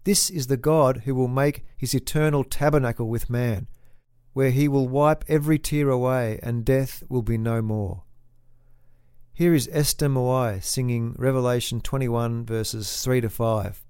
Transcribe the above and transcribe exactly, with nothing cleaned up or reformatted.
This is the God who will make his eternal tabernacle with man, where he will wipe every tear away, and death will be no more. Here is Esther Moai singing Revelation twenty-one verses three to five.